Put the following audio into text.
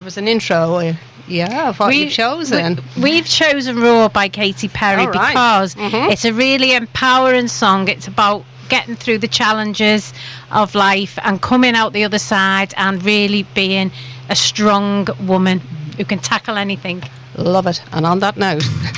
us an intro. Yeah, what you've chosen. We've chosen Roar by Katy Perry because it's a really empowering song. It's about getting through the challenges of life and coming out the other side and really being a strong woman who can tackle anything. Love it. And on that note...